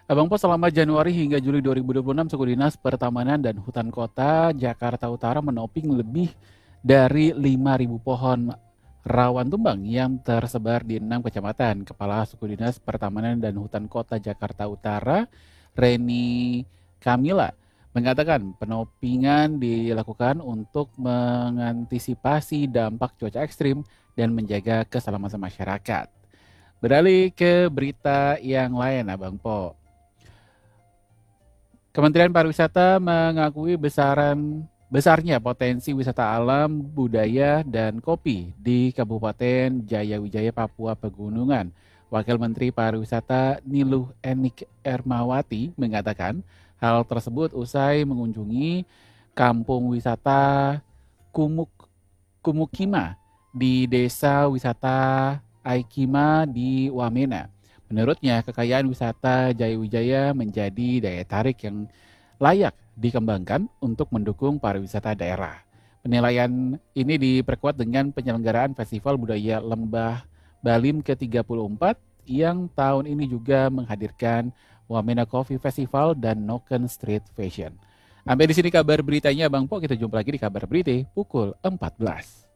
Abang Po, selama Januari hingga Juli 2026, Suku Dinas Pertamanan dan Hutan Kota Jakarta Utara menoping lebih dari 5.000 pohon rawan tumbang yang tersebar di 6 kecamatan. Kepala Suku Dinas Pertamanan dan Hutan Kota Jakarta Utara, Reni Kamila, mengatakan penopingan dilakukan untuk mengantisipasi dampak cuaca ekstrim dan menjaga keselamatan masyarakat. Beralih ke berita yang lain, Abang Po. Kementerian Pariwisata mengakui besarnya potensi wisata alam, budaya, dan kopi di Kabupaten Jayawijaya, Papua Pegunungan. Wakil Menteri Pariwisata Niluh Enik Ermawati mengatakan hal tersebut usai mengunjungi kampung wisata Kumuk Kumukima di Desa Wisata Aikima di Wamena. Menurutnya, kekayaan wisata Jayawijaya menjadi daya tarik yang layak dikembangkan untuk mendukung pariwisata daerah. Penilaian ini diperkuat dengan penyelenggaraan Festival Budaya Lembah Balim ke-34 yang tahun ini juga menghadirkan Wamena Coffee Festival dan Noken Street Fashion. Sampai di sini kabar beritanya, Bang Po. Kita jumpa lagi di kabar berita pukul 14.